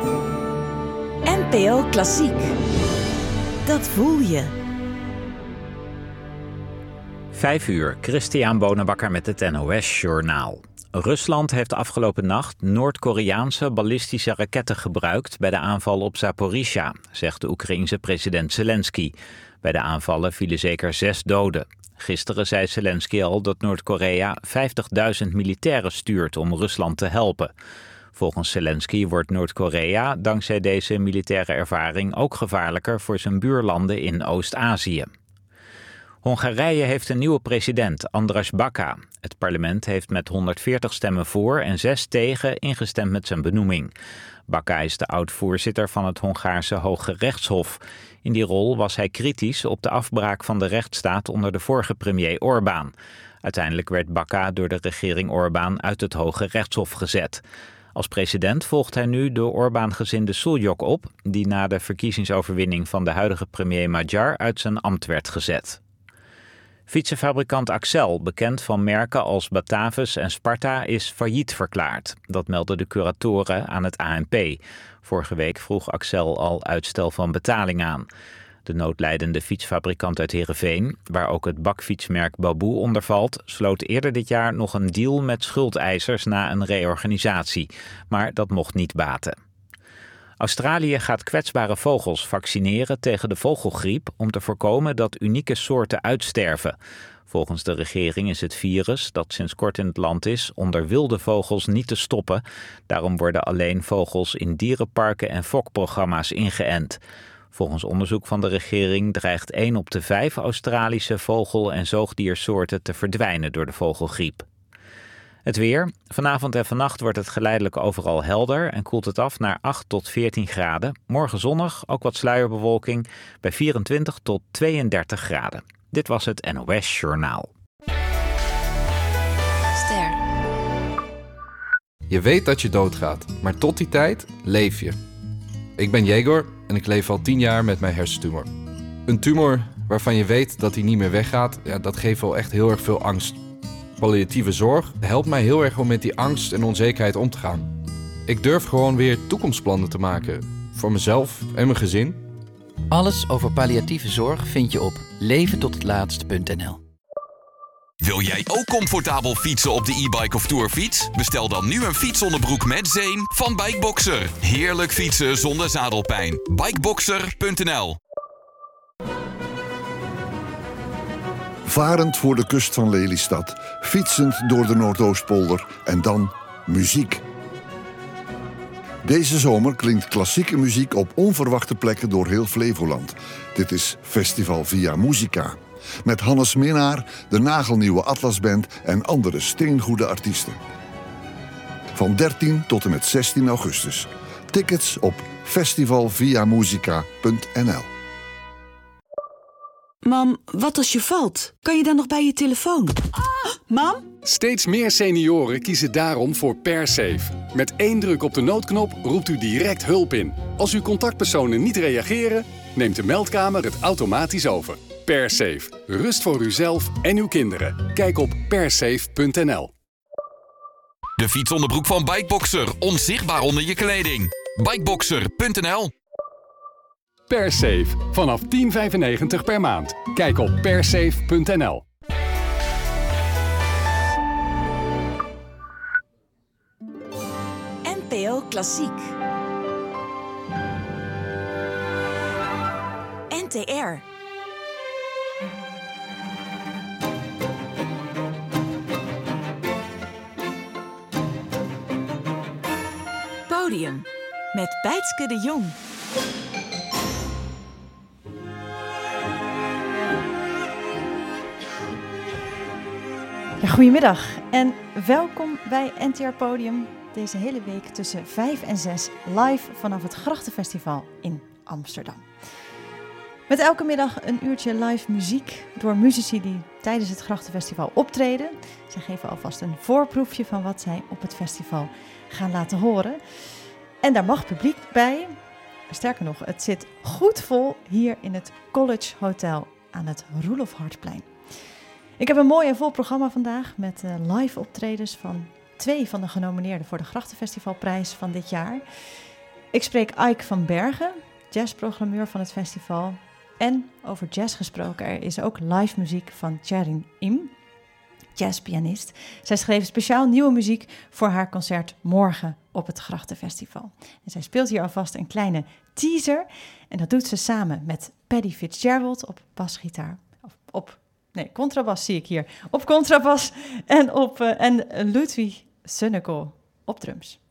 NPO Klassiek. Dat voel je. 5:00, Christian Bonenbakker met het NOS-journaal. Rusland heeft de afgelopen nacht Noord-Koreaanse ballistische raketten gebruikt bij de aanval op Zaporizhzhia, zegt de Oekraïense president Zelensky. Bij de aanvallen vielen zeker 6 doden. Gisteren zei Zelensky al dat Noord-Korea 50.000 militairen stuurt om Rusland te helpen. Volgens Zelensky wordt Noord-Korea dankzij deze militaire ervaring ook gevaarlijker voor zijn buurlanden in Oost-Azië. Hongarije heeft een nieuwe president, András Baka. Het parlement heeft met 140 stemmen voor en 6 tegen ingestemd met zijn benoeming. Baka is de oud-voorzitter van het Hongaarse Hoge Rechtshof. In die rol was hij kritisch op de afbraak van de rechtsstaat onder de vorige premier Orbán. Uiteindelijk werd Baka door de regering Orbán uit het Hoge Rechtshof gezet. Als president volgt hij nu de Orbán-gezinde Šuljok op, die na de verkiezingsoverwinning van de huidige premier Magyar uit zijn ambt werd gezet. Fietsenfabrikant Accel, bekend van merken als Batavus en Sparta, is failliet verklaard. Dat meldden de curatoren aan het ANP. Vorige week vroeg Accel al uitstel van betaling aan. De noodlijdende fietsfabrikant uit Heerenveen, waar ook het bakfietsmerk Baboe onder valt, sloot eerder dit jaar nog een deal met schuldeisers na een reorganisatie. Maar dat mocht niet baten. Australië gaat kwetsbare vogels vaccineren tegen de vogelgriep om te voorkomen dat unieke soorten uitsterven. Volgens de regering is het virus, dat sinds kort in het land is, onder wilde vogels niet te stoppen. Daarom worden alleen vogels in dierenparken en fokprogramma's ingeënt. Volgens onderzoek van de regering dreigt 1 op de 5 Australische vogel- en zoogdiersoorten te verdwijnen door de vogelgriep. Het weer. Vanavond en vannacht wordt het geleidelijk overal helder en koelt het af naar 8 tot 14 graden. Morgen zonnig, ook wat sluierbewolking, bij 24 tot 32 graden. Dit was het NOS Journaal. Ster. Je weet dat je doodgaat, maar tot die tijd leef je. Ik ben Jegor en ik leef al 10 jaar met mijn hersentumor. Een tumor waarvan je weet dat hij niet meer weggaat, dat geeft wel echt heel erg veel angst. Palliatieve zorg helpt mij heel erg om met die angst en onzekerheid om te gaan. Ik durf gewoon weer toekomstplannen te maken. Voor mezelf en mijn gezin. Alles over palliatieve zorg vind je op leventothetlaatst.nl. Wil jij ook comfortabel fietsen op de e-bike of tourfiets? Bestel dan nu een fietsonderbroek met zeem van Bikeboxer. Heerlijk fietsen zonder zadelpijn. Bikeboxer.nl. Varend voor de kust van Lelystad, fietsend door de Noordoostpolder en dan muziek. Deze zomer klinkt klassieke muziek op onverwachte plekken door heel Flevoland. Dit is Festival Via Musica. Met Hannes Minnaar, de nagelnieuwe Atlasband en andere steengoede artiesten. Van 13 tot en met 16 augustus. Tickets op festivalviamusica.nl. Mam, wat als je valt? Kan je dan nog bij je telefoon? Mam? Steeds meer senioren kiezen daarom voor PerSafe. Met 1 druk op de noodknop roept u direct hulp in. Als uw contactpersonen niet reageren, neemt de meldkamer het automatisch over. PerSafe. Rust voor uzelf en uw kinderen. Kijk op persafe.nl. De fietsonderbroek van Bikeboxer. Onzichtbaar onder je kleding. Bikeboxer.nl. PerSafe. Vanaf €10,95 per maand. Kijk op persafe.nl. NPO Klassiek. NTR. Podium. Met Bijtske de Jong. Ja, goedemiddag en welkom bij NTR Podium. Deze hele week tussen 5 en 6 live vanaf het Grachtenfestival in Amsterdam. Met elke middag een uurtje live muziek door muzici die tijdens het Grachtenfestival optreden. Zij geven alvast een voorproefje van wat zij op het festival gaan laten horen. En daar mag publiek bij. Sterker nog, het zit goed vol hier in het College Hotel aan het Roelof Hartplein. Ik heb een mooi en vol programma vandaag met live optredens van 2 van de genomineerden voor de Grachtenfestivalprijs van dit jaar. Ik spreek Ike van Bergen, jazzprogrammeur van het festival. En over jazz gesproken, er is ook live muziek van Tjerin Im, jazzpianist. Zij schreef speciaal nieuwe muziek voor haar concert morgen op het Grachtenfestival. En zij speelt hier alvast een kleine teaser. En dat doet ze samen met Paddy Fitzgerald op basgitaar. Contrabas zie ik hier. Op contrabas en Ludwig Sönnegård op drums.